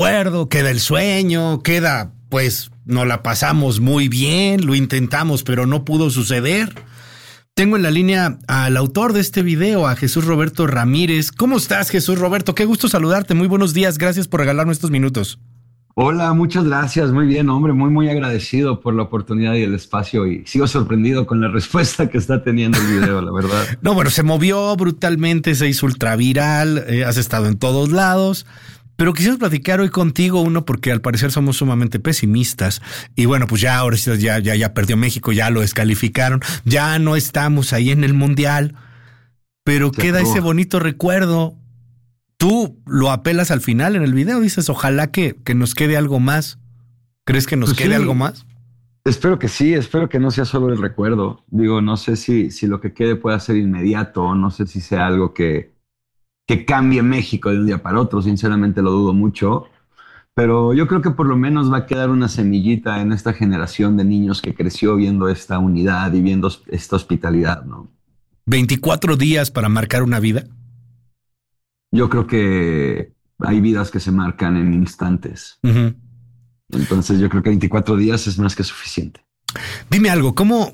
recuerdo, queda el sueño, queda, pues, nos la pasamos muy bien, lo intentamos, pero no pudo suceder. Tengo en la línea al autor de este video, a Jesús Roberto Ramírez. ¿Cómo estás, Jesús Roberto? Qué gusto saludarte. Muy buenos días. Gracias por regalarnos estos minutos. Hola, muchas gracias. Muy bien, hombre. Muy agradecido por la oportunidad y el espacio. Y sigo sorprendido con la respuesta que está teniendo el video, la verdad. No, bueno, se movió brutalmente, se hizo ultraviral, has estado en todos lados. Pero quisiera platicar hoy contigo, uno, porque al parecer somos sumamente pesimistas. Y bueno, pues ya ahora ya perdió México, ya lo descalificaron, ya no estamos ahí en el Mundial. Pero queda ese bonito recuerdo. Tú lo apelas al final en el video, dices, ojalá que nos quede algo más. ¿Crees que nos quede algo más? Espero que sí, espero que no sea solo el recuerdo. Digo, no sé si lo que quede pueda ser inmediato, no sé si sea algo que cambie México de un día para otro, sinceramente lo dudo mucho, pero yo creo que por lo menos va a quedar una semillita en esta generación de niños que creció viendo esta unidad y viendo esta hospitalidad, ¿no? 24 días para marcar una vida. Yo creo que hay vidas que se marcan en instantes. Uh-huh. Entonces yo creo que 24 días es más que suficiente. Dime algo, ¿cómo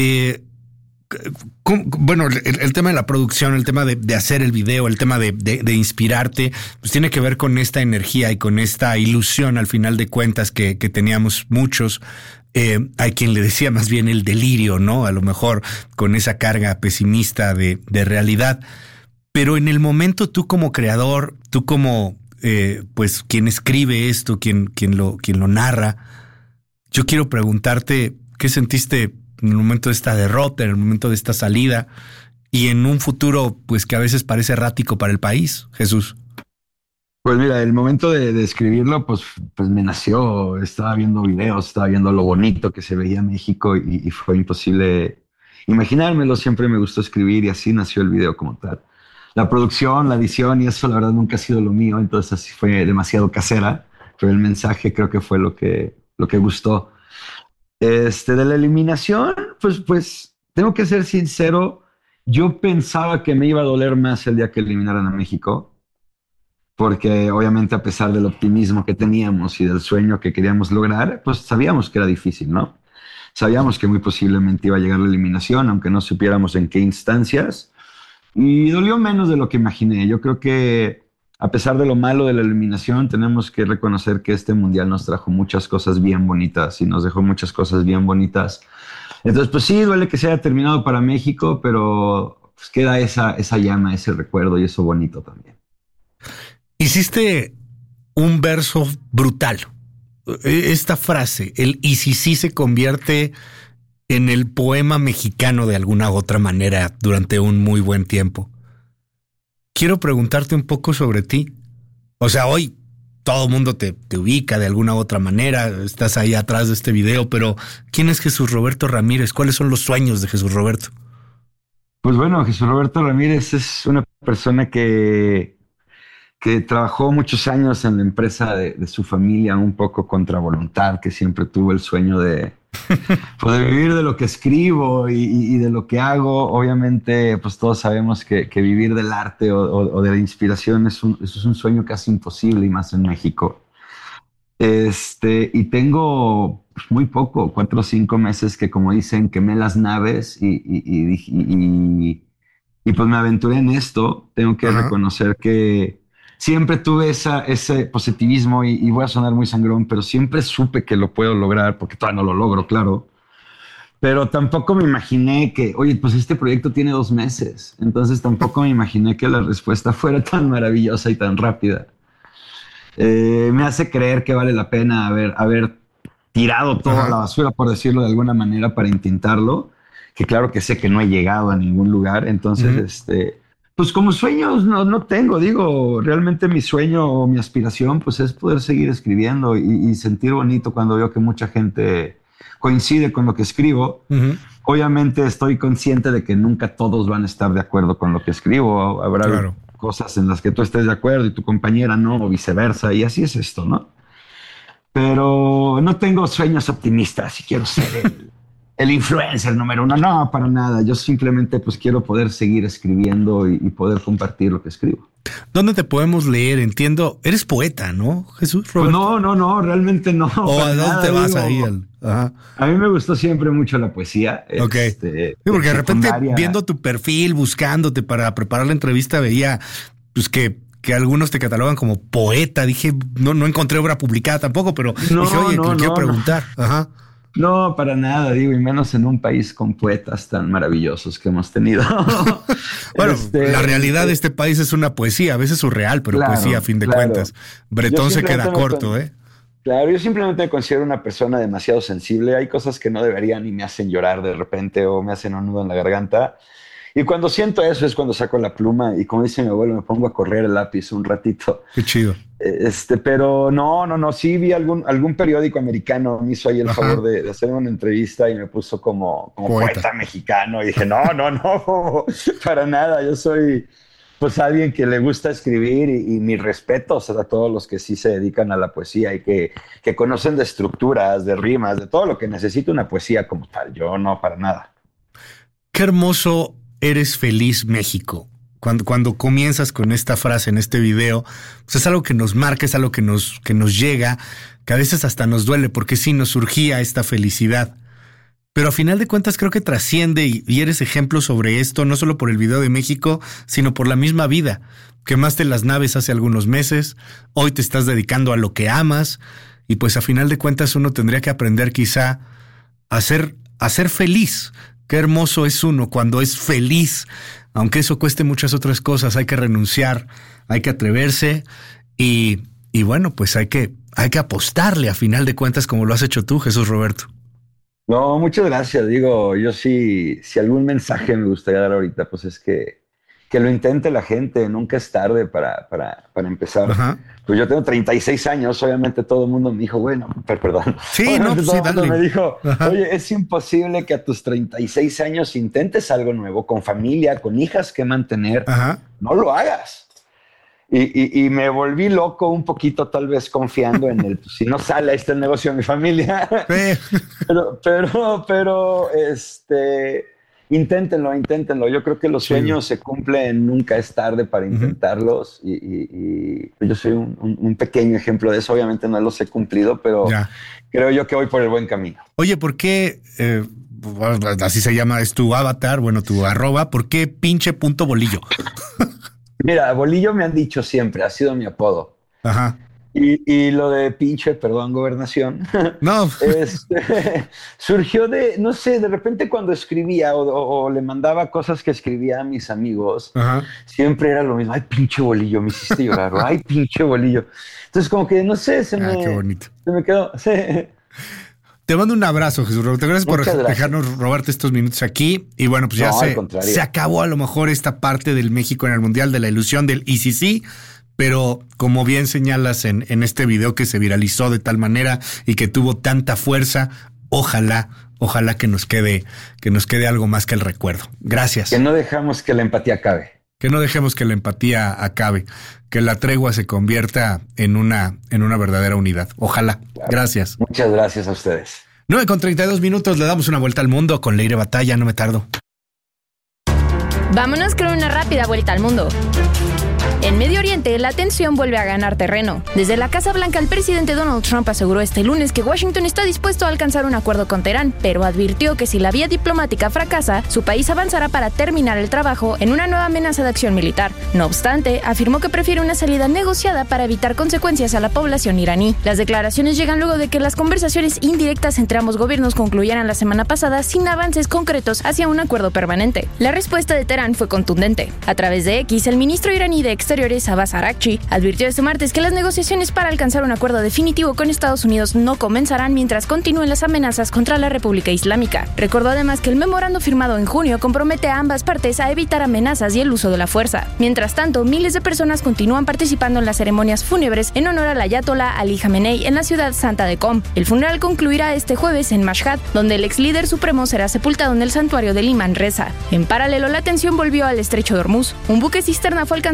bueno, el tema de la producción, el tema de hacer el video, el tema de inspirarte, pues tiene que ver con esta energía y con esta ilusión al final de cuentas que teníamos muchos. Hay quien le decía más bien el delirio, ¿no? A lo mejor con esa carga pesimista de realidad. Pero en el momento tú como creador, tú como pues quien escribe esto, quien lo narra, yo quiero preguntarte ¿qué sentiste en el momento de esta derrota, en el momento de esta salida y en un futuro pues que a veces parece errático para el país, Jesús? Pues mira, el momento de escribirlo, pues me nació, estaba viendo videos, estaba viendo lo bonito que se veía México y fue imposible imaginármelo. Siempre me gustó escribir y así nació el video como tal. La producción, la edición y eso la verdad nunca ha sido lo mío, entonces así fue demasiado casera, pero el mensaje creo que fue lo que gustó. De la eliminación, pues tengo que ser sincero, yo pensaba que me iba a doler más el día que eliminaran a México, porque obviamente a pesar del optimismo que teníamos y del sueño que queríamos lograr, pues sabíamos que era difícil, ¿no? Sabíamos que muy posiblemente iba a llegar la eliminación, aunque no supiéramos en qué instancias, y dolió menos de lo que imaginé. Yo creo que a pesar de lo malo de la eliminación, tenemos que reconocer que este mundial nos trajo muchas cosas bien bonitas y nos dejó muchas cosas bien bonitas. Entonces, pues sí, duele que se haya terminado para México, pero pues queda esa llama, ese recuerdo y eso bonito también. Hiciste un verso brutal. Esta frase, el "y si sí" se convierte en el poema mexicano de alguna u otra manera durante un muy buen tiempo. Quiero preguntarte un poco sobre ti. O sea, hoy todo el mundo te ubica de alguna u otra manera, estás ahí atrás de este video, pero ¿quién es Jesús Roberto Ramírez? ¿Cuáles son los sueños de Jesús Roberto? Pues bueno, Jesús Roberto Ramírez es una persona que trabajó muchos años en la empresa de su familia, un poco contra voluntad, que siempre tuvo el sueño de vivir de lo que escribo y de lo que hago. Obviamente, pues todos sabemos que vivir del arte o de la inspiración eso es un sueño casi imposible, y más en México. Y tengo muy poco, 4 o 5 meses que, como dicen, quemé las naves y pues me aventuré en esto. Tengo que reconocer que siempre tuve ese positivismo y voy a sonar muy sangrón, pero siempre supe que lo puedo lograr, porque todavía no lo logro, claro. Pero tampoco me imaginé que, oye, pues este proyecto tiene 2 meses. Entonces tampoco me imaginé que la respuesta fuera tan maravillosa y tan rápida. Me hace creer que vale la pena haber tirado todo a la basura, por decirlo de alguna manera, para intentarlo. Que claro que sé que no he llegado a ningún lugar. Entonces, pues como sueños no tengo. Digo, realmente mi sueño o mi aspiración pues es poder seguir escribiendo y sentir bonito cuando veo que mucha gente coincide con lo que escribo. Obviamente estoy consciente de que nunca todos van a estar de acuerdo con lo que escribo. Habrá cosas en las que tú estés de acuerdo y tu compañera no, o viceversa, y así es esto, ¿no? Pero no tengo sueños optimistas y quiero ser el influencer número uno. No, para nada. Yo simplemente pues quiero poder seguir escribiendo y poder compartir lo que escribo. ¿Dónde te podemos leer? Entiendo, eres poeta, ¿no, Jesús Roberto? Pues no, realmente no. ¿O a dónde te vas ahí? Ajá. A mí me gustó siempre mucho la poesía. Ok. Sí, porque de repente viendo tu perfil, buscándote para preparar la entrevista, veía pues que algunos te catalogan como poeta. Dije, no encontré obra publicada tampoco, pero dije, oye, le quiero preguntar. Ajá. No, para nada, digo, y menos en un país con poetas tan maravillosos que hemos tenido. Bueno, la realidad de este país es una poesía, a veces surreal, pero claro, poesía a fin de cuentas. Bretón se queda corto, ¿eh? Claro, yo simplemente me considero una persona demasiado sensible. Hay cosas que no deberían y me hacen llorar de repente o me hacen un nudo en la garganta. Y cuando siento eso es cuando saco la pluma y, como dice mi abuelo, me pongo a correr el lápiz un ratito. Qué chido. Pero no, sí vi algún periódico americano me hizo ahí el favor de hacerme una entrevista y me puso como poeta mexicano. Y dije, no, para nada. Yo soy pues alguien que le gusta escribir y mis respetos a todos los que sí se dedican a la poesía y que conocen de estructuras, de rimas, de todo lo que necesita una poesía como tal. Yo no, para nada. Qué hermoso eres feliz, México. Cuando comienzas con esta frase en este video, pues es algo que nos marca, es algo que nos llega, que a veces hasta nos duele, porque sí nos surgía esta felicidad. Pero a final de cuentas creo que trasciende y eres ejemplo sobre esto, no solo por el video de México, sino por la misma vida. Quemaste las naves hace algunos meses, hoy te estás dedicando a lo que amas, y pues a final de cuentas uno tendría que aprender quizá a ser feliz. Qué hermoso es uno cuando es feliz, aunque eso cueste muchas otras cosas. Hay que renunciar, hay que atreverse y bueno, pues hay que apostarle a final de cuentas como lo has hecho tú, Jesús Roberto. No, muchas gracias. Digo, yo sí, si algún mensaje me gustaría dar ahorita, pues es que lo intente la gente. Nunca es tarde para empezar. Ajá. Pues yo tengo 36 años, obviamente todo el mundo me dijo, bueno, perdón. Sí, no, pues sí, dale. Me dijo, oye, es imposible que a tus 36 años intentes algo nuevo, con familia, con hijas que mantener. Ajá. No lo hagas. Y me volví loco un poquito, tal vez confiando en pues, si no sale, ahí está el negocio de mi familia. Sí. pero inténtenlo. Yo creo que los sueños se cumplen, nunca es tarde para intentarlos. Y yo soy un pequeño ejemplo de eso. Obviamente no los he cumplido, pero creo yo que voy por el buen camino. Oye, ¿por qué, así se llama, es tu avatar, bueno, tu arroba, ¿por qué @bolillo? Mira, Bolillo me han dicho siempre, ha sido mi apodo. Ajá. Y lo de gobernación, no. Surgió no sé, de repente cuando escribía o le mandaba cosas que escribía a mis amigos, ajá, siempre era lo mismo. Ay, pinche Bolillo, me hiciste llorar. Ay, pinche Bolillo. Entonces como que, no sé, qué bonito. Se me quedó. Sí. Te mando un abrazo, Jesús Roberto. Gracias por dejarnos robarte estos minutos aquí. Y bueno, pues ya se acabó a lo mejor esta parte del México en el Mundial, de la ilusión del sí. Pero como bien señalas en este video que se viralizó de tal manera y que tuvo tanta fuerza, ojalá que nos quede algo más que el recuerdo. Gracias. Que no dejamos que la empatía acabe. Que no dejemos que la empatía acabe. Que la tregua se convierta en una verdadera unidad. Ojalá. Claro. Gracias. Muchas gracias a ustedes. 9:32, le damos una vuelta al mundo con Leire Batalla, no me tardo. Vámonos con una rápida vuelta al mundo. En Medio Oriente, la tensión vuelve a ganar terreno. Desde la Casa Blanca, el presidente Donald Trump aseguró este lunes que Washington está dispuesto a alcanzar un acuerdo con Teherán, pero advirtió que si la vía diplomática fracasa, su país avanzará para terminar el trabajo en una nueva amenaza de acción militar. No obstante, afirmó que prefiere una salida negociada para evitar consecuencias a la población iraní. Las declaraciones llegan luego de que las conversaciones indirectas entre ambos gobiernos concluyeran la semana pasada sin avances concretos hacia un acuerdo permanente. La respuesta de Teherán fue contundente. A través de X, el ministro iraní de Exteriores, Abbas Araghchi, advirtió este martes que las negociaciones para alcanzar un acuerdo definitivo con Estados Unidos no comenzarán mientras continúen las amenazas contra la República Islámica. Recordó además que el memorando firmado en junio compromete a ambas partes a evitar amenazas y el uso de la fuerza. Mientras tanto, miles de personas continúan participando en las ceremonias fúnebres en honor al ayatolá Ali Jamenei en la ciudad santa de Qom. El funeral concluirá este jueves en Mashhad, donde el ex líder supremo será sepultado en el santuario del Imán Reza. En paralelo, la tensión volvió al estrecho de Hormuz. Un buque cisterna fue alcanzado el lunes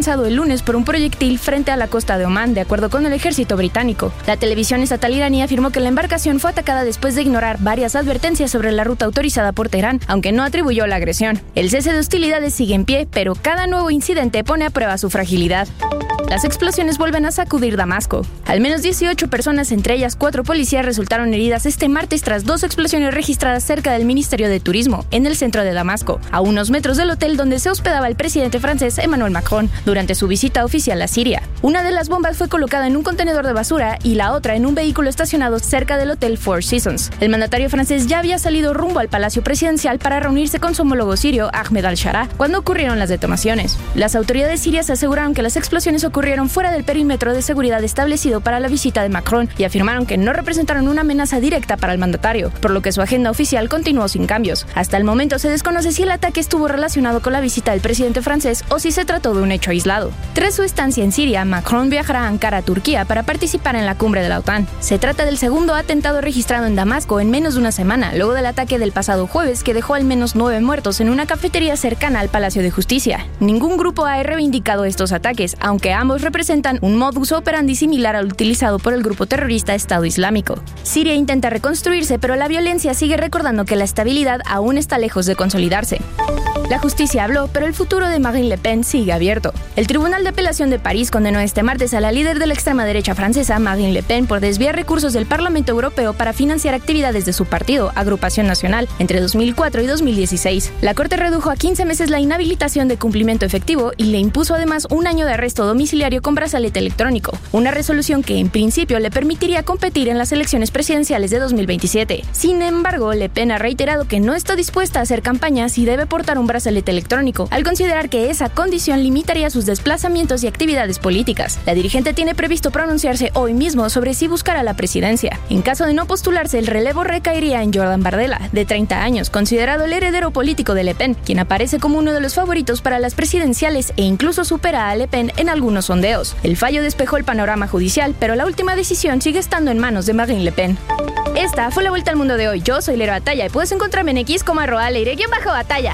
lunes por un proyectil frente a la costa de Omán, de acuerdo con el ejército británico. La televisión estatal iraní afirmó que la embarcación fue atacada después de ignorar varias advertencias sobre la ruta autorizada por Teherán, aunque no atribuyó la agresión. El cese de hostilidades sigue en pie, pero cada nuevo incidente pone a prueba su fragilidad. Las explosiones vuelven a sacudir Damasco. Al menos 18 personas, entre ellas 4 policías, resultaron heridas este martes tras 2 explosiones registradas cerca del Ministerio de Turismo, en el centro de Damasco, a unos metros del hotel donde se hospedaba el presidente francés Emmanuel Macron durante su visita oficial a Siria. Una de las bombas fue colocada en un contenedor de basura y la otra en un vehículo estacionado cerca del hotel Four Seasons. El mandatario francés ya había salido rumbo al Palacio Presidencial para reunirse con su homólogo sirio, Ahmed al-Shara, cuando ocurrieron las detonaciones. Las autoridades sirias aseguraron que las explosiones ocurrieron fuera del perímetro de seguridad establecido para la visita de Macron y afirmaron que no representaron una amenaza directa para el mandatario, por lo que su agenda oficial continuó sin cambios. Hasta el momento se desconoce si el ataque estuvo relacionado con la visita del presidente francés o si se trató de un hecho aislado. Tras su estancia en Siria, Macron viajará a Ankara, Turquía, para participar en la cumbre de la OTAN. Se trata del segundo atentado registrado en Damasco en menos de una semana, luego del ataque del pasado jueves que dejó al menos 9 muertos en una cafetería cercana al Palacio de Justicia. Ningún grupo ha reivindicado estos ataques, aunque ambos representan un modus operandi similar al utilizado por el grupo terrorista Estado Islámico. Siria intenta reconstruirse, pero la violencia sigue recordando que la estabilidad aún está lejos de consolidarse. La justicia habló, pero el futuro de Marine Le Pen sigue abierto. El Tribunal de Apelación de París condenó este martes a la líder de la extrema derecha francesa, Marine Le Pen, por desviar recursos del Parlamento Europeo para financiar actividades de su partido, Agrupación Nacional, entre 2004 y 2016. La Corte redujo a 15 meses la inhabilitación de cumplimiento efectivo y le impuso además un año de arresto domiciliario con brazalete electrónico, una resolución que en principio le permitiría competir en las elecciones presidenciales de 2027. Sin embargo, Le Pen ha reiterado que no está dispuesta a hacer campaña si debe portar un brazalete electrónico, al considerar que esa condición limitaría sus desplazamientos y actividades políticas. La dirigente tiene previsto pronunciarse hoy mismo sobre si buscará la presidencia. En caso de no postularse, el relevo recaería en Jordan Bardella, de 30 años, considerado el heredero político de Le Pen, quien aparece como uno de los favoritos para las presidenciales e incluso supera a Le Pen en algunos sondeos. El fallo despejó el panorama judicial, pero la última decisión sigue estando en manos de Marine Le Pen. Esta fue la Vuelta al Mundo de hoy. Yo soy Leira Batalla y puedes encontrarme en X como @leire_batalla.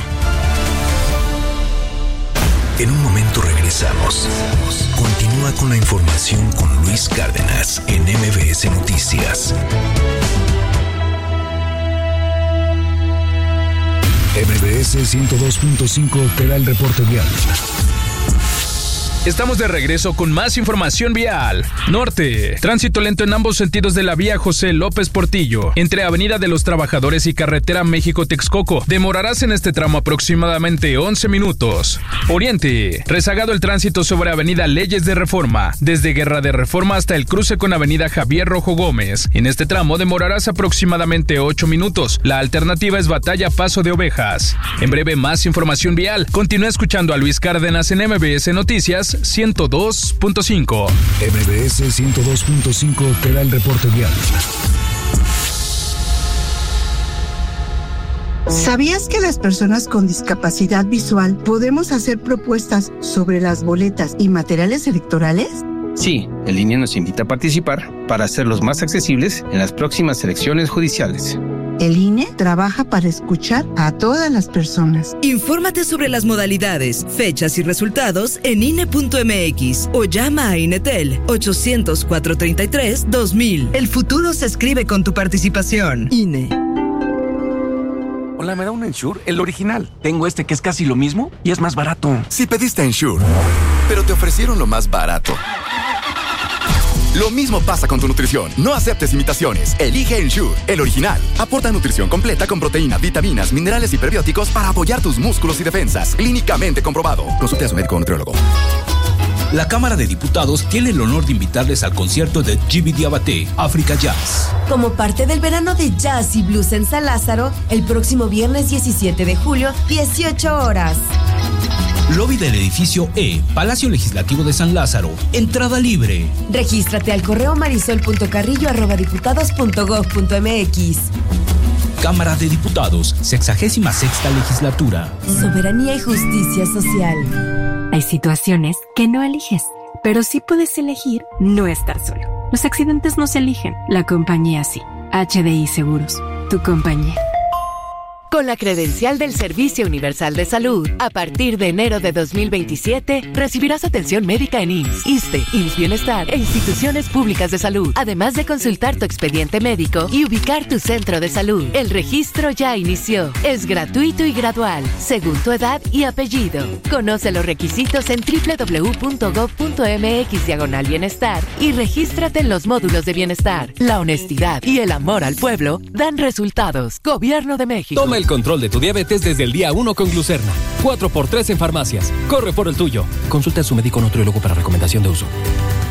En un momento regresamos. Continúa con la información con Luis Cárdenas en MBS Noticias. MBS 102.5 te da el reporte vial. Estamos de regreso con más información vial. Norte. Tránsito lento en ambos sentidos de la vía José López Portillo, entre Avenida de los Trabajadores y Carretera México-Texcoco. Demorarás en este tramo aproximadamente 11 minutos. Oriente. Rezagado el tránsito sobre Avenida Leyes de Reforma, desde Guerra de Reforma hasta el cruce con Avenida Javier Rojo Gómez. En este tramo demorarás aproximadamente 8 minutos. La alternativa es Batalla Paso de Ovejas. En breve, más información vial. Continúa escuchando a Luis Cárdenas en MBS Noticias 102.5. MBS 102.5 te da el reporte vial. ¿Sabías que las personas con discapacidad visual podemos hacer propuestas sobre las boletas y materiales electorales? Sí, el INE nos invita a participar para hacerlos más accesibles en las próximas elecciones judiciales. El INE trabaja para escuchar a todas las personas. Infórmate sobre las modalidades, fechas y resultados en INE.mx o llama a INETEL 800-433-2000. El futuro se escribe con tu participación. INE. Hola, ¿me da un Ensure? El original. Tengo este que es casi lo mismo y es más barato. Sí pediste Ensure, pero te ofrecieron lo más barato. Lo mismo pasa con tu nutrición. No aceptes imitaciones. Elige Ensure, el original. Aporta nutrición completa con proteínas, vitaminas, minerales y prebióticos para apoyar tus músculos y defensas. Clínicamente comprobado. Consulte a su médico o nutriólogo. La Cámara de Diputados tiene el honor de invitarles al concierto de Djiby Diabaté, África Jazz. Como parte del verano de jazz y blues en San Lázaro, el próximo viernes 17 de julio, 18 horas. Lobby del edificio E, Palacio Legislativo de San Lázaro. Entrada libre. Regístrate al correo marisol.carrillo@diputados.gov.mx. Cámara de Diputados, 66ª legislatura. Soberanía y justicia social. Hay situaciones que no eliges, pero sí puedes elegir no estar solo. Los accidentes no se eligen, la compañía sí. HDI Seguros, tu compañía. Con la credencial del Servicio Universal de Salud, a partir de enero de 2027, recibirás atención médica en IMSS, ISSSTE, IMSS Bienestar e instituciones públicas de salud, además de consultar tu expediente médico y ubicar tu centro de salud. El registro ya inició. Es gratuito y gradual, según tu edad y apellido. Conoce los requisitos en www.gov.mx/bienestar y regístrate en los módulos de bienestar. La honestidad y el amor al pueblo dan resultados. Gobierno de México. Toma el control de tu diabetes desde el día 1 con Glucerna. 4x3 en farmacias. Corre por el tuyo. Consulta a su médico nutriólogo para recomendación de uso.